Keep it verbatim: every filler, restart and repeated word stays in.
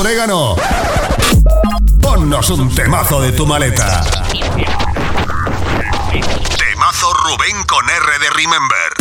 orégano. Ponnos un temazo de tu maleta. Temazo Rubén con R de Remember.